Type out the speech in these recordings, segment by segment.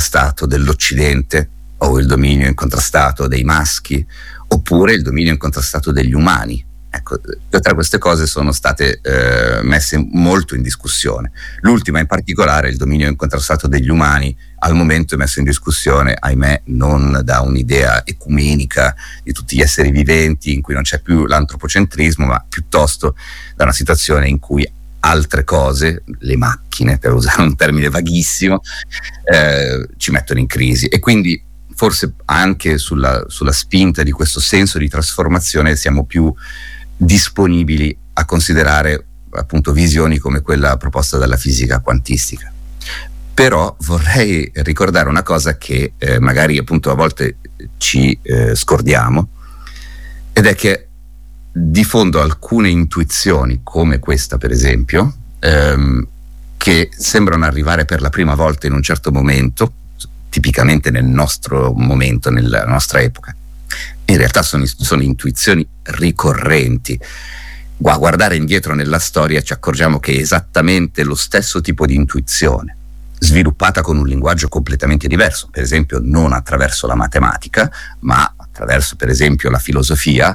incontrastato dell'Occidente, o il dominio incontrastato dei maschi, oppure il dominio incontrastato degli umani. Ecco, tutte queste cose sono state messe molto in discussione. L'ultima in particolare, il dominio incontrastato degli umani, al momento è messo in discussione, ahimè, non da un'idea ecumenica di tutti gli esseri viventi in cui non c'è più l'antropocentrismo, ma piuttosto da una situazione in cui altre cose, le macchine, per usare un termine vaghissimo, ci mettono in crisi. E quindi forse anche sulla spinta di questo senso di trasformazione siamo più disponibili a considerare appunto visioni come quella proposta dalla fisica quantistica. Però vorrei ricordare una cosa che magari appunto a volte ci scordiamo, ed è che di fondo alcune intuizioni come questa, per esempio, che sembrano arrivare per la prima volta in un certo momento, tipicamente nel nostro momento, nella nostra epoca, in realtà sono intuizioni ricorrenti. A guardare indietro nella storia ci accorgiamo che è esattamente lo stesso tipo di intuizione, sviluppata con un linguaggio completamente diverso, per esempio non attraverso la matematica, ma attraverso per esempio la filosofia,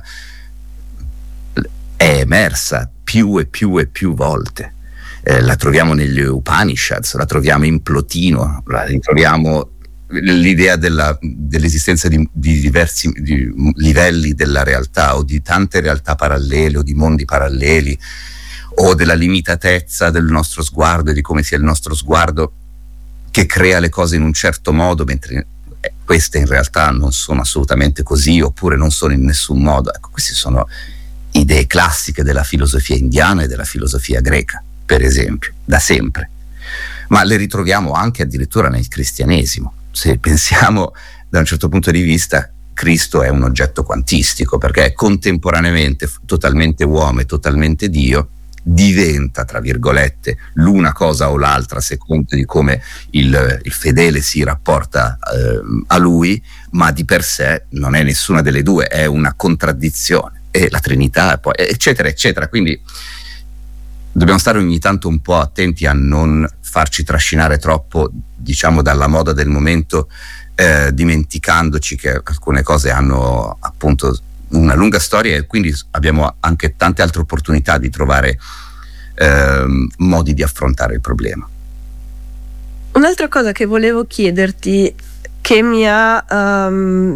è emersa più e più e più volte. La troviamo negli Upanishads, la troviamo in Plotino, la ritroviamo l'idea dell'esistenza di diversi livelli della realtà, o di tante realtà parallele, o di mondi paralleli, o della limitatezza del nostro sguardo e di come sia il nostro sguardo che crea le cose in un certo modo, mentre queste in realtà non sono assolutamente così, oppure non sono in nessun modo. Ecco, queste sono idee classiche della filosofia indiana e della filosofia greca, per esempio, da sempre. Ma le ritroviamo anche addirittura nel cristianesimo. Se pensiamo da un certo punto di vista, Cristo è un oggetto quantistico, perché è contemporaneamente totalmente uomo e totalmente Dio, diventa, tra virgolette, l'una cosa o l'altra a seconda di come il fedele si rapporta a lui, ma di per sé non è nessuna delle due, è una contraddizione, e la Trinità, poi, eccetera, eccetera. Quindi dobbiamo stare ogni tanto un po' attenti a non farci trascinare troppo, diciamo, dalla moda del momento, dimenticandoci che alcune cose hanno appunto una lunga storia, e quindi abbiamo anche tante altre opportunità di trovare modi di affrontare il problema. Un'altra cosa che volevo chiederti, che mi ha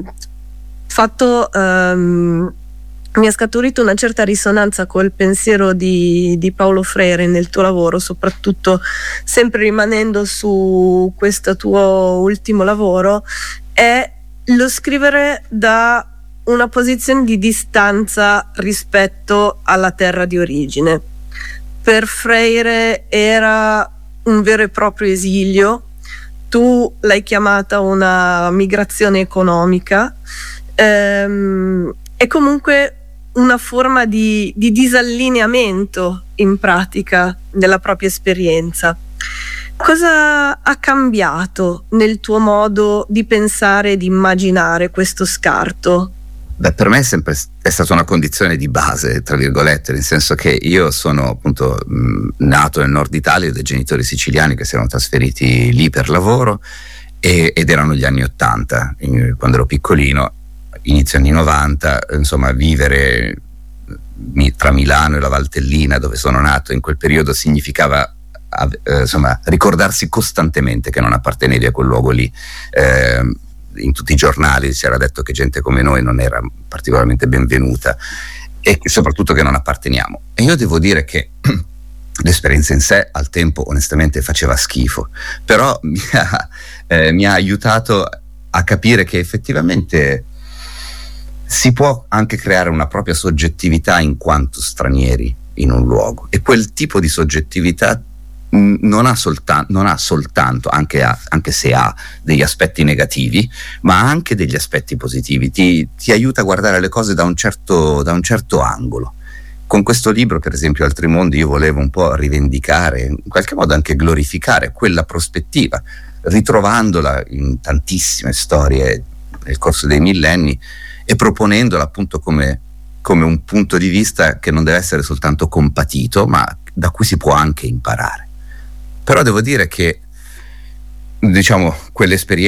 mi ha scaturito una certa risonanza col pensiero di Paulo Freire nel tuo lavoro, soprattutto sempre rimanendo su questo tuo ultimo lavoro, è lo scrivere da una posizione di distanza rispetto alla terra di origine. Per Freire era un vero e proprio esilio, tu l'hai chiamata una migrazione economica, e comunque una forma di disallineamento in pratica della propria esperienza. Cosa ha cambiato nel tuo modo di pensare e di immaginare questo scarto? Beh, per me è stata una condizione di base, tra virgolette, nel senso che io sono appunto nato nel nord Italia, dai genitori siciliani che si erano trasferiti lì per lavoro, ed erano gli anni '80, quando ero piccolino, inizio anni '90, insomma, vivere tra Milano e la Valtellina, dove sono nato in quel periodo, significava insomma ricordarsi costantemente che non appartenevi a quel luogo lì. In tutti i giornali si era detto che gente come noi non era particolarmente benvenuta, e soprattutto che non apparteniamo. E io devo dire che l'esperienza in sé al tempo onestamente faceva schifo, però mi ha aiutato a capire che effettivamente si può anche creare una propria soggettività in quanto stranieri in un luogo, e quel tipo di soggettività non ha soltanto, anche se ha degli aspetti negativi, ma ha anche degli aspetti positivi, ti aiuta a guardare le cose da un certo angolo. Con questo libro, per esempio, Altri Mondi, io volevo un po' rivendicare, in qualche modo anche glorificare quella prospettiva, ritrovandola in tantissime storie nel corso dei millenni, e proponendola appunto come un punto di vista che non deve essere soltanto compatito, ma da cui si può anche imparare. Però devo dire che, diciamo, quell'esperienza